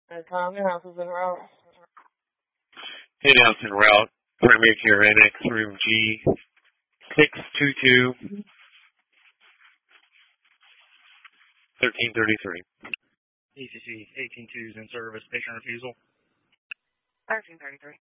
Tom, your house is en route. Head out en route. Primary care annex room G622 1333. ECC 182 is in service. Patient refusal. 1333.